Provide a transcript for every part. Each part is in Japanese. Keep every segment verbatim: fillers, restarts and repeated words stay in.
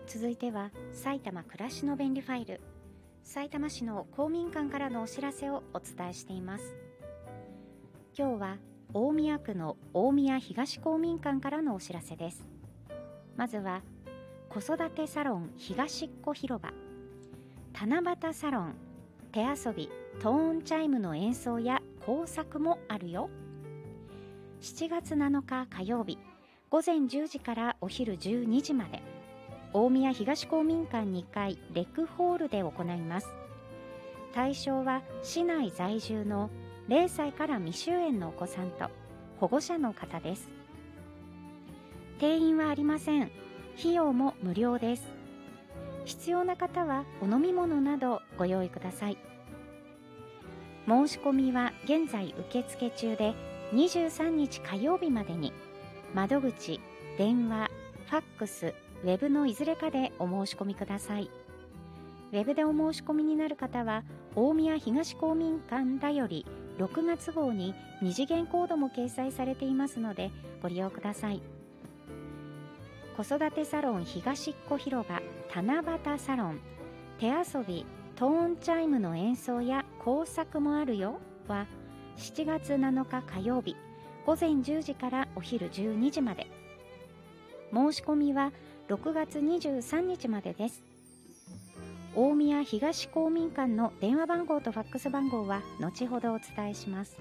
続いては埼玉暮らしの便利ファイル、さいたま市の公民館からのお知らせをお伝えしています。今日は大宮区の大宮東公民館からのお知らせです。まずは子育てサロン東っ子広場、七夕サロン、手遊びトーンチャイムの演奏や工作もあるよ。しちがつなのか火曜日、午前じゅうじからお昼じゅうにじまで、大宮東公民館にかいレクホールで行います。対象は市内在住のれいさいから未就園のお子さんと保護者の方です。定員はありません。費用も無料です。必要な方はお飲み物などご用意ください。申し込みは現在受付中で、にじゅうさんにち火曜日までに窓口、電話、ファックス、ウェブのいずれかでお申し込みください。ウェブでお申し込みになる方は大宮東公民館だよりろくがつ号に二次元コードも掲載されていますのでご利用ください。子育てサロン東っ子広場七夕サロン、手遊びトーンチャイムの演奏や工作もあるよはしちがつなのか火曜日午前じゅうじからお昼じゅうにじまで。申し込みはろくがつにじゅうさんにちまでです。大宮東公民館の電話番号とファックス番号は後ほどお伝えします。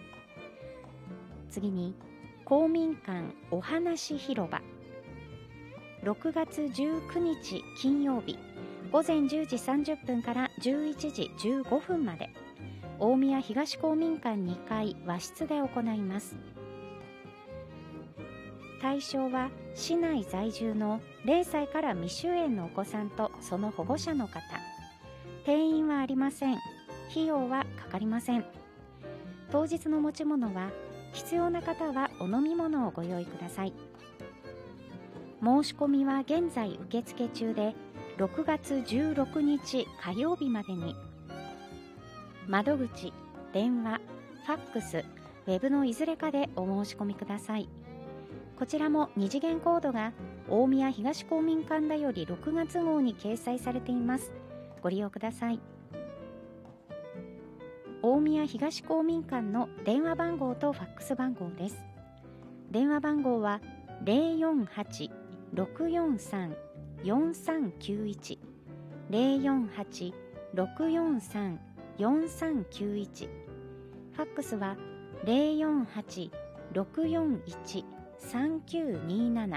次に公民館お話広場、ろくがつじゅうくにち金曜日午前じゅうじさんじゅっぷんからじゅういちじじゅうごふんまで、大宮東公民館にかい和室で行います。対象は市内在住のれいさいから未就園のお子さんとその保護者の方。定員はありません。費用はかかりません。当日の持ち物は必要な方はお飲み物をご用意ください。申し込みは現在受付中で、ろくがつじゅうろくにち火曜日までに窓口、電話、ファックス、ウェブのいずれかでお申し込みください。こちらも二次元コードが大宮東公民館だよりろくがつ号に掲載されています。ご利用ください。大宮東公民館の電話番号とファックス番号です。電話番号は ゼロよんはち ろくよんさん よんさんきゅういち ゼロよんはち ろくよんさん よんさんきゅういち、ファックスは ゼロよんはち ろくよんいち さんきゅうにーなな